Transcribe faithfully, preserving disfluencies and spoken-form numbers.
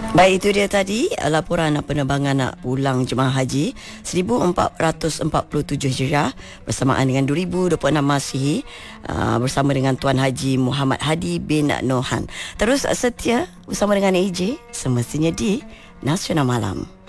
Baik, itu dia tadi laporan penerbangan nak pulang jemaah haji seribu empat ratus empat puluh tujuh Hijrah bersamaan dengan dua ribu dua puluh enam Masihi, uh, bersama dengan Tuan Haji Muhammad Hadi bin Nohan. Terus setia bersama dengan A J semestinya di Nasional Malam.